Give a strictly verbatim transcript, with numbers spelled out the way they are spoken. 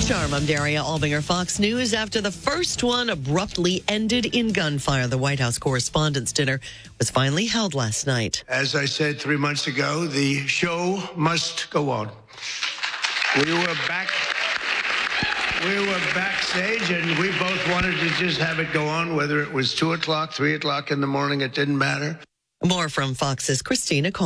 Sharm, I'm Daria Albinger, Fox News. After the first one abruptly ended in gunfire, the White House Correspondents' Dinner was finally held last night. As I said three months ago, the show must go on. We were back. We were backstage, and we both wanted to just have it go on, whether it was two o'clock, three o'clock in the morning, it didn't matter. More from Fox's Christina Cole.